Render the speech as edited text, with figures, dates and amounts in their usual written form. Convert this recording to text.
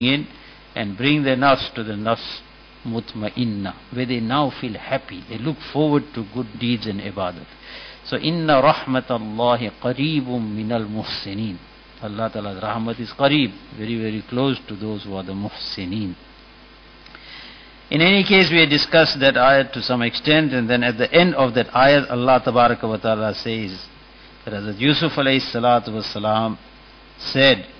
in and bring their nafs to the nafs mutma'inna, where they now feel happy. They look forward to good deeds and ibadat. So, inna rahmatallahi qareebum minal muhsinin. Allah Ta'ala's rahmat is qareeb, very, very close to those who are the muhsinin. In any case, we had discussed that ayat to some extent, and then at the end of that ayat, Allah Tabaraka wa Ta'ala says that Hazrat Yusuf alayhi salatu was salam said